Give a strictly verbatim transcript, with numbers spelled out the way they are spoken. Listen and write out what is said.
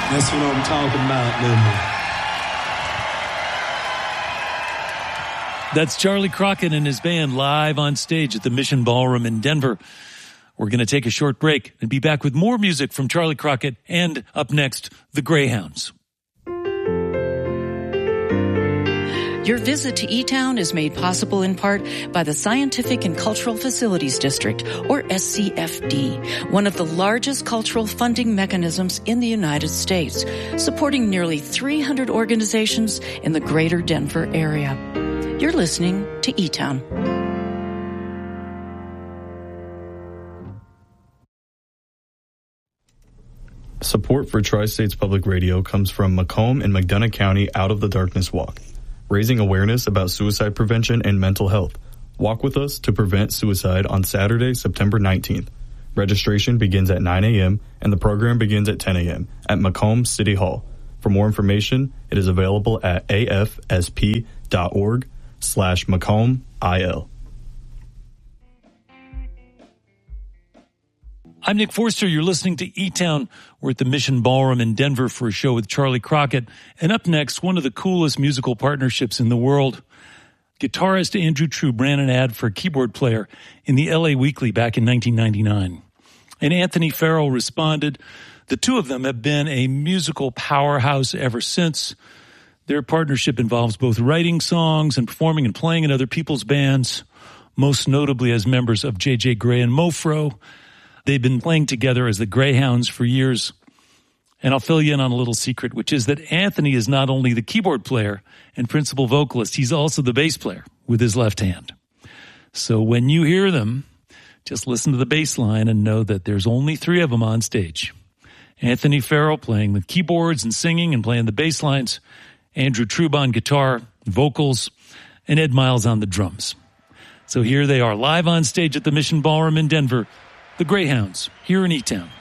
That's what I'm talking about, Linda. That's Charlie Crockett and his band live on stage at the Mission Ballroom in Denver. We're going to take a short break and be back with more music from Charlie Crockett and, up next, the Greyhounds. Your visit to E-Town is made possible in part by the Scientific and Cultural Facilities District, or S C F D, one of the largest cultural funding mechanisms in the United States, supporting nearly three hundred organizations in the greater Denver area. You're listening to E-Town. Support for Tri-States Public Radio comes from Macomb and McDonough County Out of the Darkness Walk, raising awareness about suicide prevention and mental health. Walk with us to prevent suicide on Saturday, September nineteenth. Registration begins at nine a.m. and the program begins at ten a.m. at Macomb City Hall. For more information, it is available at afsp.org slash Macomb IL. I'm Nick Forster. You're listening to E-Town. We're at the Mission Ballroom in Denver for a show with Charlie Crockett. And up next, one of the coolest musical partnerships in the world. Guitarist Andrew Trub ran an ad for a keyboard player in the L A Weekly back in nineteen ninety-nine. And Anthony Farrell responded. The two of them have been a musical powerhouse ever since. Their partnership involves both writing songs and performing and playing in other people's bands, most notably as members of J J Grey and Mofro. They've been playing together as the Greyhounds for years. And I'll fill you in on a little secret, which is that Anthony is not only the keyboard player and principal vocalist, he's also the bass player with his left hand. So when you hear them, just listen to the bass line and know that there's only three of them on stage. Anthony Farrell playing the keyboards and singing and playing the bass lines, Andrew Trub on guitar, vocals, and Ed Miles on the drums. So here they are live on stage at the Mission Ballroom in Denver, the Greyhounds, here in E-Town.